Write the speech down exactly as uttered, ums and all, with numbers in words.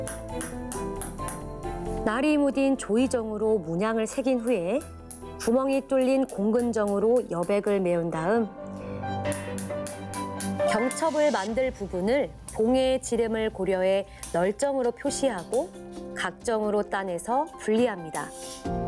날이 무딘 조이정으로 문양을 새긴 후에 구멍이 뚫린 공근정으로 여백을 메운 다음 경첩을 만들 부분을 봉의 지름을 고려해 널정으로 표시하고 각정으로 따내서 분리합니다.